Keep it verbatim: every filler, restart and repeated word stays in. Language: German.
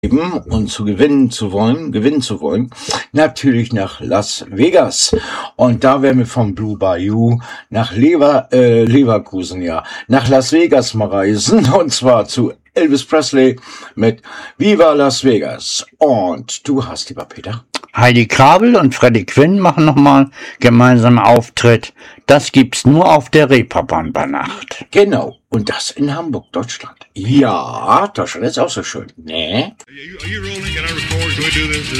und zu gewinnen zu wollen, gewinnen zu wollen, natürlich nach Las Vegas. Und da werden wir vom Blue Bayou nach Lever, äh, Leverkusen, ja, nach Las Vegas mal reisen. Und zwar zu Elvis Presley mit Viva Las Vegas. Und du hast, lieber Peter? Heidi Krabel und Freddie Quinn machen nochmal gemeinsam Auftritt. Das gibt's nur auf der Reeperbahn bei Nacht. Genau. Und das in Hamburg, Deutschland. Ja, Deutschland ist auch so schön. Ne? Are you, are you rolling? Can I record? Can we do this?